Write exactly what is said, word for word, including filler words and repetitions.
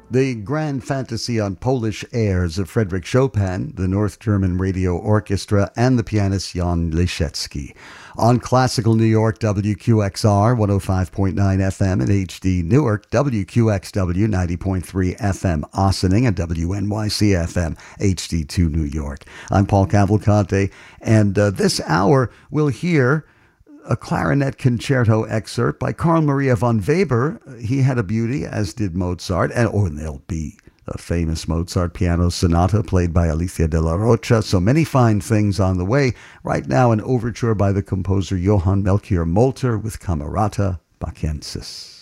The Grand Fantasy on Polish Airs of Frederick Chopin, the North German Radio Orchestra, and the pianist Jan Leszecki. On Classical New York, W Q X R, one oh five point nine F M and H D Newark, W Q X W, ninety point three F M Ossining, and W N Y C F M, H D two New York. I'm Paul Cavalcante, and uh, this hour we'll hear a clarinet concerto excerpt by Carl Maria von Weber. He had a beauty, as did Mozart, and or there'll be a famous Mozart piano sonata played by Alicia de la Rocha. So many fine things on the way. Right now, an overture by the composer Johann Melchior Molter with Camerata Bachensis.